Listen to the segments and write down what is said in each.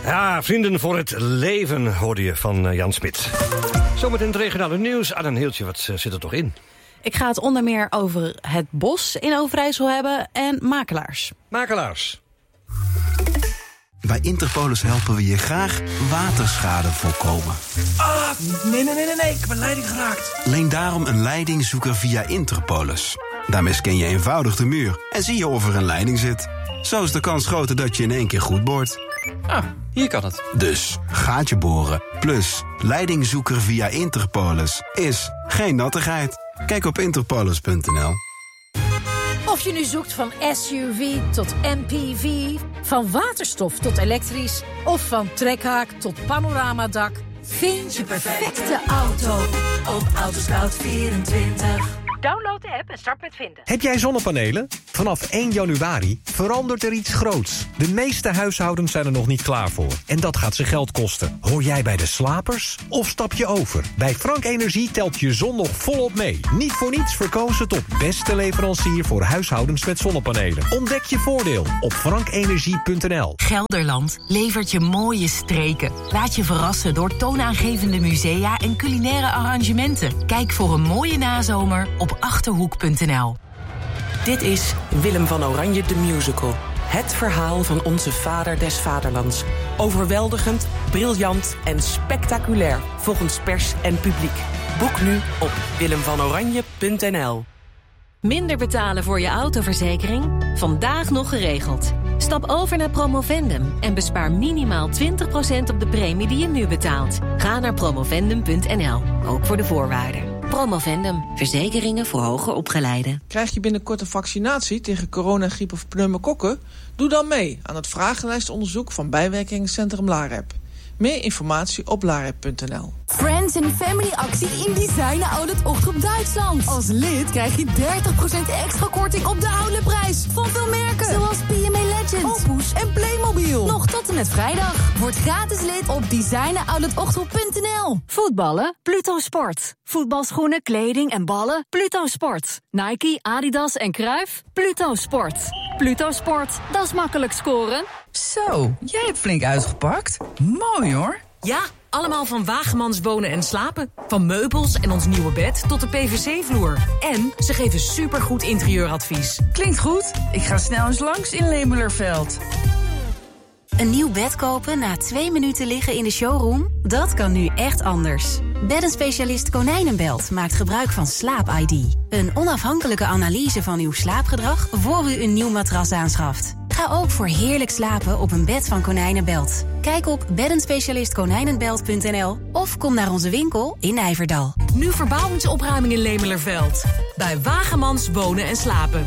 Ja, vrienden voor het leven hoorde je van Jan Smit. Zometeen het regionale nieuws. Aan een heeltje, wat zit er toch in? Ik ga het onder meer over het bos in Overijssel hebben en makelaars. Makelaars. Bij Interpolis helpen we je graag waterschade voorkomen. Nee, ik heb een leiding geraakt. Leen daarom een leidingzoeker via Interpolis. Daarmee scan je eenvoudig de muur en zie je of er een leiding zit. Zo is de kans groter dat je in één keer goed boort. Hier kan het. Dus gaatje boren plus leidingzoeker via Interpolis is geen nattigheid. Kijk op interpolis.nl. Of je nu zoekt van SUV tot MPV, van waterstof tot elektrisch of van trekhaak tot panoramadak, vind je perfecte auto op Autoscout24. Download de app en start met vinden. Heb jij zonnepanelen? Vanaf 1 januari verandert er iets groots. De meeste huishoudens zijn er nog niet klaar voor. En dat gaat ze geld kosten. Hoor jij bij de slapers? Of stap je over? Bij Frank Energie telt je zon nog volop mee. Niet voor niets verkozen tot beste leverancier voor huishoudens met zonnepanelen. Ontdek je voordeel op frankenergie.nl. Gelderland levert je mooie streken. Laat je verrassen door toonaangevende musea en culinaire arrangementen. Kijk voor een mooie nazomer op Achterhoek.nl. Dit is Willem van Oranje de Musical. Het verhaal van onze vader des vaderlands. Overweldigend, briljant en spectaculair volgens pers en publiek. Boek nu op willemvanoranje.nl. Minder betalen voor je autoverzekering? Vandaag nog geregeld. Stap over naar Promovendum en bespaar minimaal 20% op de premie die je nu betaalt. Ga naar promovendum.nl, ook voor de voorwaarden. Promovendum, verzekeringen voor hoger opgeleiden. Krijg je binnenkort een vaccinatie tegen corona, griep of pneumokokken? Doe dan mee aan het vragenlijstonderzoek van bijwerkingencentrum LAREP. Meer informatie op larep.nl. Friends and Family actie in Designer Outlet Ochterop Duitsland. Als lid krijg je 30% extra korting op de outletprijs van veel merken. Zoals PMA Legend, Opus en Playmobil. Nog tot en met vrijdag. Word gratis lid op designeroutletochterop.nl. Voetballen? Pluto Sport. Voetbalschoenen, kleding en ballen? Pluto Sport. Nike, Adidas en Cruijff? Pluto Sport. Pluto Sport, dat is makkelijk scoren. Zo, jij hebt flink uitgepakt. Mooi hoor. Ja, allemaal van Wagemans Wonen en Slapen. Van meubels en ons nieuwe bed tot de PVC-vloer. En ze geven supergoed interieuradvies. Klinkt goed. Ik ga snel eens langs in Lemelerveld. Een nieuw bed kopen na 2 minuten liggen in de showroom? Dat kan nu echt anders. Beddenspecialist Konijnenbelt maakt gebruik van Slaap-ID. Een onafhankelijke analyse van uw slaapgedrag voor u een nieuw matras aanschaft. Ga ook voor heerlijk slapen op een bed van Konijnenbelt. Kijk op beddenspecialistkonijnenbelt.nl of kom naar onze winkel in Nijverdal. Nu verbouwingsopruiming in Lemelerveld. Bij Wagemans Wonen en Slapen.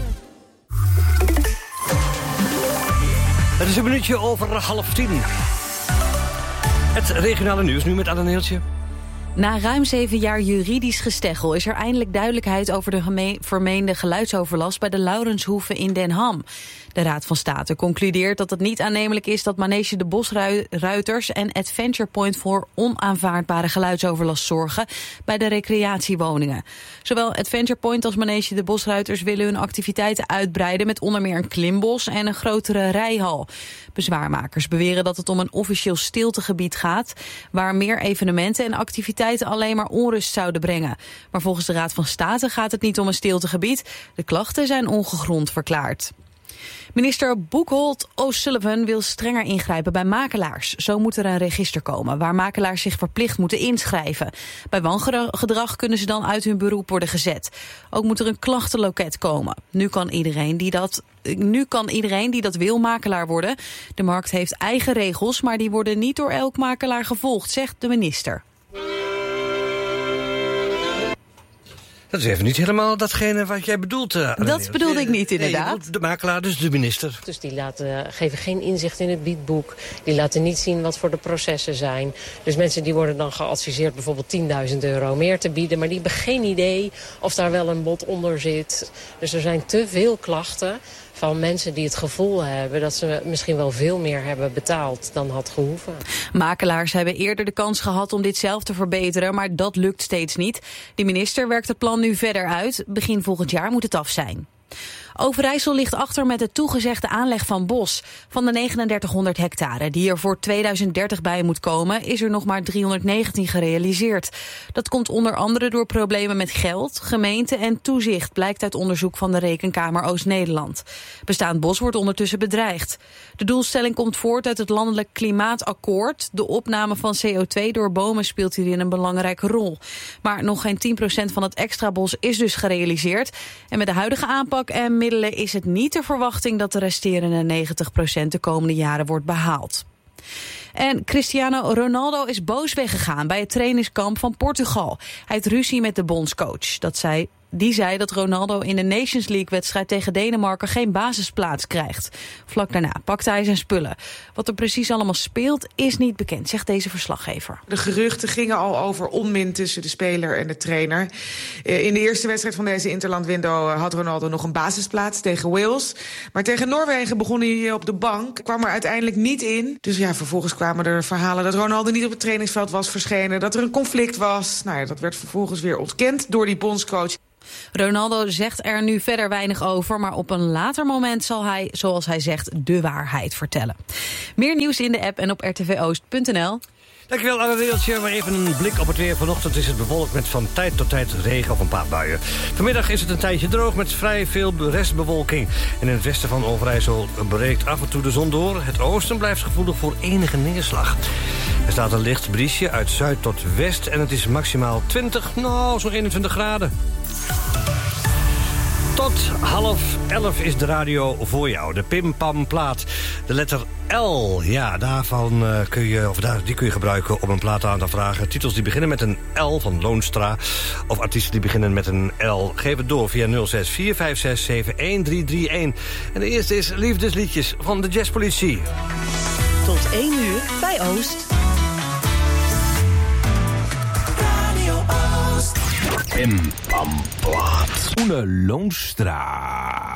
Het is een minuutje over 9:30. Het regionale nieuws nu met Anne Heeltje. Na ruim 7 jaar juridisch gesteggel is er eindelijk duidelijkheid over de vermeende geluidsoverlast bij de Laurenshoeve in Den Ham. De Raad van State concludeert dat het niet aannemelijk is dat Manege de Bosruiters en Adventure Point voor onaanvaardbare geluidsoverlast zorgen bij de recreatiewoningen. Zowel Adventure Point als Manege de Bosruiters willen hun activiteiten uitbreiden met onder meer een klimbos en een grotere rijhal. Bezwaarmakers beweren dat het om een officieel stiltegebied gaat, waar meer evenementen en activiteiten alleen maar onrust zouden brengen. Maar volgens de Raad van State gaat het niet om een stiltegebied. De klachten zijn ongegrond verklaard. Minister Buchholz O'Sullivan wil strenger ingrijpen bij makelaars. Zo moet er een register komen waar makelaars zich verplicht moeten inschrijven. Bij wangedrag kunnen ze dan uit hun beroep worden gezet. Ook moet er een klachtenloket komen. Nu kan iedereen die dat wil makelaar worden. De markt heeft eigen regels, maar die worden niet door elk makelaar gevolgd, zegt de minister. Dat is even niet helemaal datgene wat jij bedoelt. Dat bedoelde ik niet, inderdaad. Nee, de makelaar, dus de minister. Dus die geven geen inzicht in het biedboek. Die laten niet zien wat voor de processen zijn. Dus mensen die worden dan geadviseerd bijvoorbeeld €10.000 meer te bieden. Maar die hebben geen idee of daar wel een bod onder zit. Dus er zijn te veel klachten van mensen die het gevoel hebben dat ze misschien wel veel meer hebben betaald dan had gehoeven. Makelaars hebben eerder de kans gehad om dit zelf te verbeteren, maar dat lukt steeds niet. De minister werkt het plan nu verder uit. Begin volgend jaar moet het af zijn. Overijssel ligt achter met de toegezegde aanleg van bos. Van de 3900 hectare die er voor 2030 bij moet komen, is er nog maar 319 gerealiseerd. Dat komt onder andere door problemen met geld, gemeente en toezicht, blijkt uit onderzoek van de Rekenkamer Oost-Nederland. Bestaand bos wordt ondertussen bedreigd. De doelstelling komt voort uit het Landelijk Klimaatakkoord. De opname van CO2 door bomen speelt hierin een belangrijke rol. Maar nog geen 10% van het extra bos is dus gerealiseerd. En met de huidige aanpak en middelen is het niet de verwachting dat de resterende 90% de komende jaren wordt behaald. En Cristiano Ronaldo is boos weggegaan bij het trainingskamp van Portugal. Hij heeft ruzie met de bondscoach. Die zei dat Ronaldo in de Nations League-wedstrijd tegen Denemarken geen basisplaats krijgt. Vlak daarna pakte hij zijn spullen. Wat er precies allemaal speelt is niet bekend, zegt deze verslaggever. De geruchten gingen al over onmin tussen de speler en de trainer. In de eerste wedstrijd van deze interlandwindow had Ronaldo nog een basisplaats tegen Wales. Maar tegen Noorwegen begon hij op de bank, kwam er uiteindelijk niet in. Dus ja, vervolgens kwamen er verhalen dat Ronaldo niet op het trainingsveld was verschenen, dat er een conflict was. Nou ja, dat werd vervolgens weer ontkend door die bondscoach. Ronaldo zegt er nu verder weinig over, maar op een later moment zal hij, zoals hij zegt, de waarheid vertellen. Meer nieuws in de app en op rtvoost.nl. Dankjewel, Anne Reeltje. Maar even een blik op het weer. Vanochtend is het bewolkt met van tijd tot tijd regen of een paar buien. Vanmiddag is het een tijdje droog met vrij veel restbewolking. En in het westen van Overijssel breekt af en toe de zon door. Het oosten blijft gevoelig voor enige neerslag. Er staat een licht briesje uit zuid tot west en het is maximaal zo'n 21 graden. Tot 10:30 is de radio voor jou. De Pim-Pam-plaat. De letter L. Ja, die kun je gebruiken om een plaat aan te vragen. Titels die beginnen met een L van Loonstra. Of artiesten die beginnen met een L. Geef het door via 0645671331. En de eerste is Liefdesliedjes van de Jazzpolitie. Tot 1 uur bij Oost. Pim-Pam-plaat. Oene Loonstra.